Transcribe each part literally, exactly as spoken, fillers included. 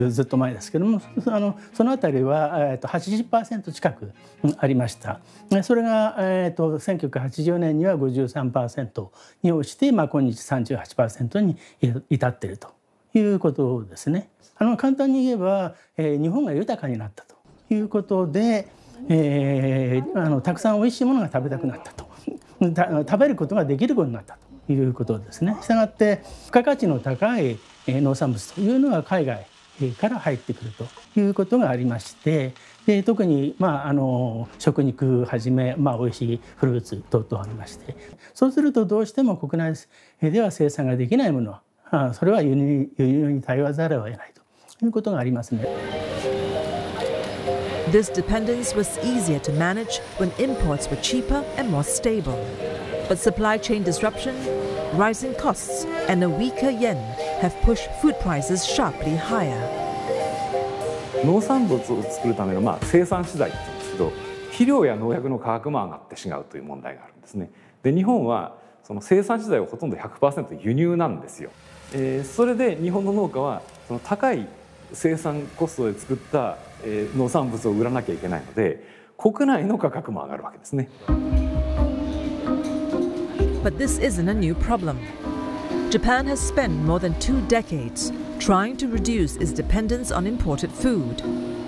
ずっと前ですけども、あのそのあたりは、えー、と はちじゅっパーセント 近くありました。それが、えー、とせんきゅうひゃくはちじゅうねんには ごじゅうさんパーセント に落ちて、まあ、今日 さんじゅうはちパーセント に至っているということですね。あの簡単に言えば、えー、日本が豊かになったということで、えー、あのたくさんおいしいものが食べたくなったと食べることができることになったということですね。したがって付加価値の高い農産物というのは海外から入ってくるということがありまして、で特に、まあ、あの食肉はじめ、まあ、おいしいフルーツ等々ありまして、そうするとどうしても国内では生産ができないものはそれは輸入、輸入に頼らざるを得ないということがありますね。 This dependence was easier to manage when imports were cheaper and more stable. But supply chain disruption, rising costs, and a weaker yen have pushed food prices sharply higher. 農産物を作るための、まあ、生産資材って言うんですけど、肥料や農薬の価格も上がってしまうという問題があるんですね。で、日本はその生産資材をほとんど ひゃくパーセント 輸入なんですよ。えー、それで日本の農家はその高い生産コストで作った農産物を売らなきゃいけないので、国内の価格も上がるわけですね。 But this isn't a new problem. Japan has spent more than two decades trying to reduce its dependence on imported food.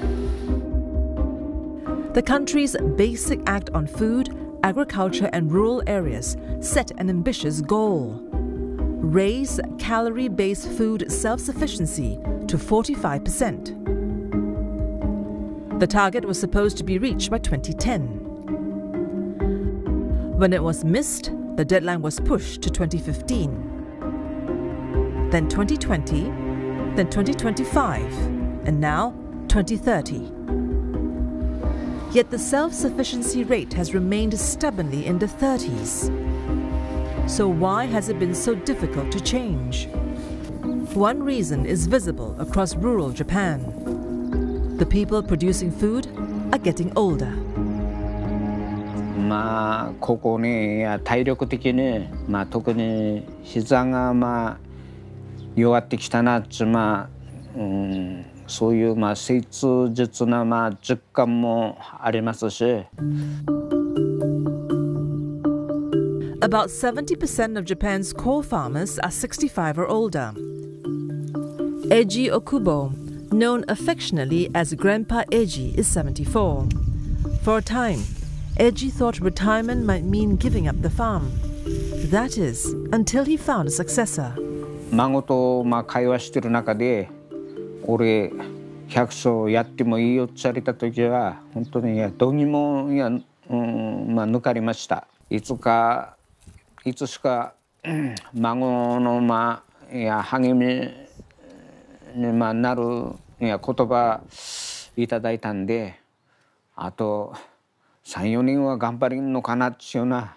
The country's Basic Act on Food, Agriculture and Rural Areas set an ambitious goal: raise calorie-based food self-sufficiency to forty-five percent. The target was supposed to be reached by twenty ten. When it was missed, the deadline was pushed to twenty fifteen, then twenty twenty, then twenty twenty-five, and now twenty thirty. Yet the self-sufficiency rate has remained stubbornly in the thirties. So why has it been so difficult to change? One reason is visible across rural Japan. The people producing food are getting older. まあここに体力的に、まあ、特に膝がまあ弱ってきたなっちゅう、まあ、うん、そういうまあ切実なまあ実感もありますし。 About seventy percent of Japan's core farmers are sixty-five or older. Eiji Okubo, known affectionately as Grandpa Eiji, is seventy-four. For a time, Eiji thought retirement might mean giving up the farm. That is, until he found a successor. 孫とまあ会話してる中で、俺百姓やってもいいよって言われた時は本当にいやどうにもいや、うん、まあ抜かりました。いつかいつしか、うん、孫のまあいや励みにまあなるいや言葉いただいたんで、あとさん、よにんは頑張れんのかなっていうな。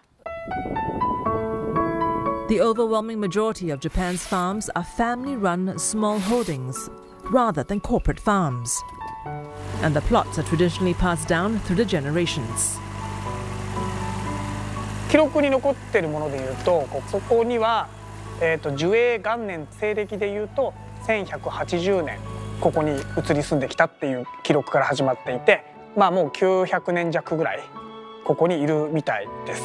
The overwhelming majority of Japan's farms are family-run small holdings rather than corporate farms. And the plots are traditionally passed down through the generations. 記録に残っているものでいうと、そこには、えー、と寿永元年西暦でいうとせんひゃくはちじゅうねんここに移り住んできたっていう記録から始まっていて、まあもうきゅうひゃくねん弱ぐらいここにいるみたいです。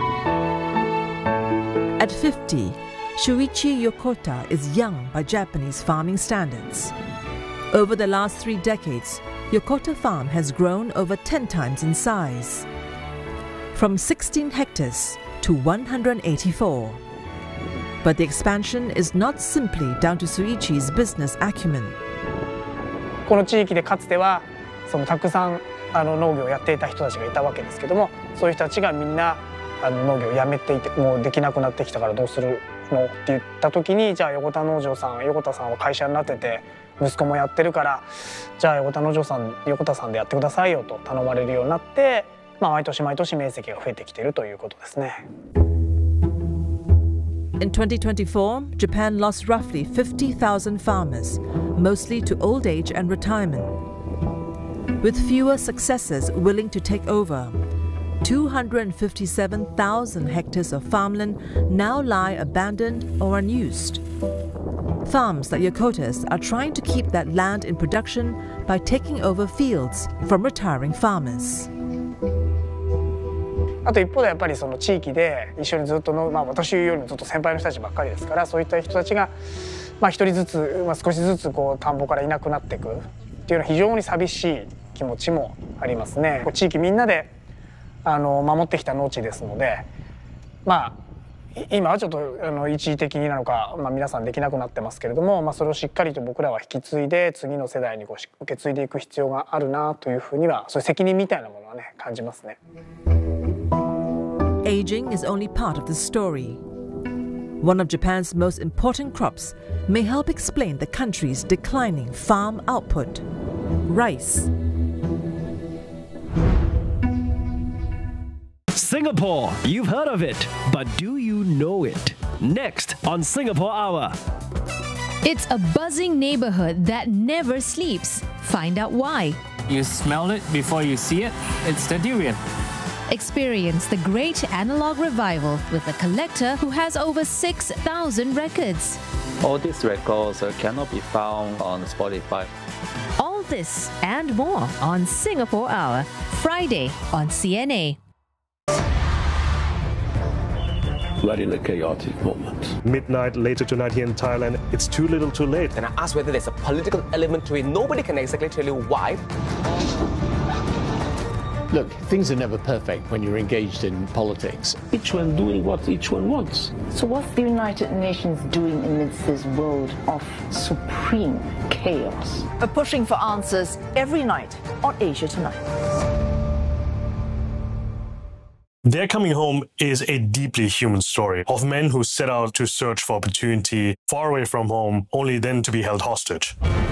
At fifty, Shuichi Yokota is young by Japanese farming standards. Over the last three decades, Yokota Farm has grown over ten times in size, from sixteen hectares to one hundred eighty-four. But the expansion is not simply down to Shuichi's business acumen. この地域でかつてはそのたくさんあの農業をやっていた人たちがいたわけですけども、そういう人たちがみんなあの農業をやめていて、もうできなくなってきたからどうするのって言った時に、じゃあ横田農場さん横田さんは会社になってて息子もやってるから、じゃあ横田農場さん横田さんでやってくださいよと頼まれるようになって、まあ、毎年毎年面積が増えてきているということですね。 In twenty twenty-four, Japan lost roughly fifty thousand farmers, mostly to old age and retirement. With fewer successors willing to take over, two hundred fifty-seven thousand hectares of farmland now lie abandoned or unused. Farms like Yokota's are trying to keep that land in production by taking over fields from retiring farmers. あと一方でやっぱりその地域で一緒にずっとの、まあ、私よりもずっと先輩の人たちばっかりですから、そういった人たちがまあ一人ずつ、まあ、少しずつこう田んぼからいなくなっていくっていうのは非常に寂しい気持ちもありますね。地域みんなであの守ってきた農地ですので、まあ今はちょっとあの一時的になのか、まあ、皆さんできなくなってますけれども、まあ、それをしっかりと僕らは引き継いで次の世代にこう受け継いでいく必要があるなというふうには、そういう責任みたいなものはね感じますね。 Aging is only part of the story. One of Japan's most important crops may help explain the country's declining farm output: rice. Singapore, you've heard of it, but do you know it? Next on Singapore Hour. It's a buzzing neighborhood that never sleeps. Find out why. You smell it before you see it. It's the durian. Experience the great analog revival with a collector who has over six thousand records. All these records uh, cannot be found on Spotify. All this and more on Singapore Hour, Friday on C N A. We're in a chaotic moment. Midnight later tonight here in Thailand, it's too little too late. And I asked whether there's a political element to it. Nobody can exactly tell you why. Look, things are never perfect when you're engaged in politics. Each one doing what each one wants. So what's the United Nations doing amidst this world of supreme chaos? We're pushing for answers every night on Asia Tonight. Their Coming Home is a deeply human story of men who set out to search for opportunity far away from home, only then to be held hostage.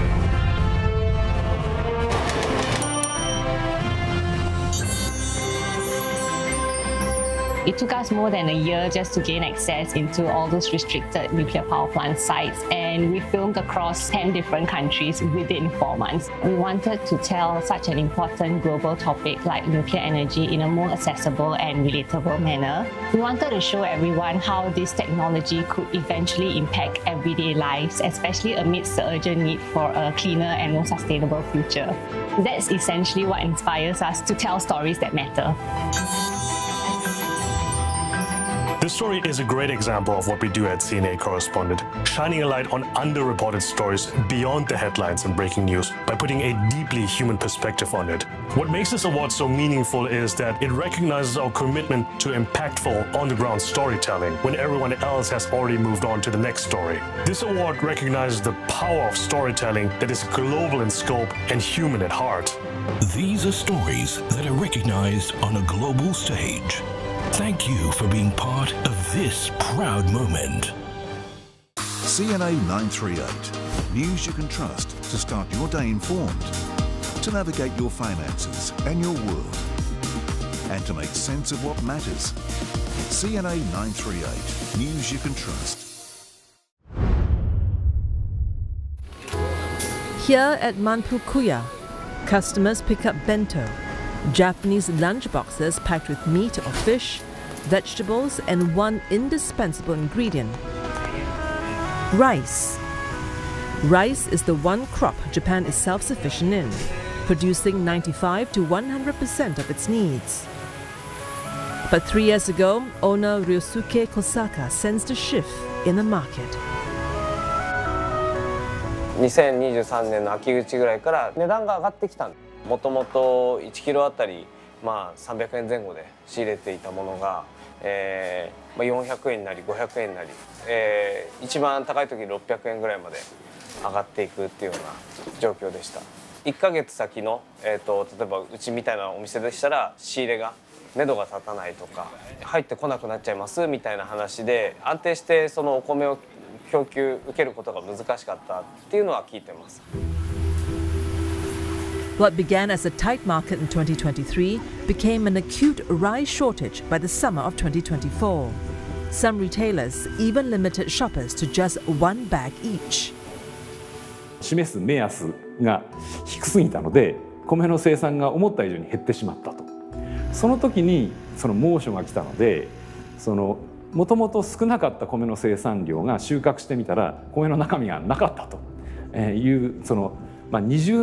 It took us more than a year just to gain access into all those restricted nuclear power plant sites, and we filmed across ten different countries within four months. We wanted to tell such an important global topic like nuclear energy in a more accessible and relatable manner. We wanted to show everyone how this technology could eventually impact everyday lives, especially amidst the urgent need for a cleaner and more sustainable future. That's essentially what inspires us to tell stories that matter. This story is a great example of what we do at C N A Correspondent, shining a light on underreported stories beyond the headlines and breaking news by putting a deeply human perspective on it. What makes this award so meaningful is that it recognizes our commitment to impactful on-the-ground storytelling when everyone else has already moved on to the next story. This award recognizes the power of storytelling that is global in scope and human at heart. These are stories that are recognized on a global stage. Thank you for being part of this proud moment. C N A nine thirty-eight. News you can trust to start your day informed, to navigate your finances and your world, and to make sense of what matters. C N A nine thirty-eight. News you can trust. Here at Manpukuya, customers pick up bento, Japanese lunch boxes packed with meat or fish, vegetables, and one indispensable ingredient: rice. Rice is the one crop Japan is self-sufficient in, producing ninety-five to one hundred percent of its needs. But three years ago, owner Ryosuke Kosaka sensed a shift in the market. にせんにじゅうさんねんの秋口ぐらいから値段が上がってきた。もともといちキロあたり、まあ、さんびゃくえんぜん後で仕入れていたものが、えーまあ、よんひゃくえんになりごひゃくえんになり、えー、一番高い時ろっぴゃくえんぐらいまで上がっていくっていうような状況でした。いっかげつ先の、えー、と例えばうちみたいなお店でしたら仕入れが目処が立たないとか入ってこなくなっちゃいますみたいな話で、安定してそのお米を供給受けることが難しかったっていうのは聞いてます。 What began as a tight market in twenty twenty-three became an acute rice shortage by the summer of twenty twenty-four. Some retailers even limited shoppers to just one bag each. 示す目安が低すぎたので、米の生産が思った以上に減ってしまったと。その時にその猛暑が来たので、そのもともと少なかった米の生産量が収穫してみたら米の中身がなかったというその、まあ、二重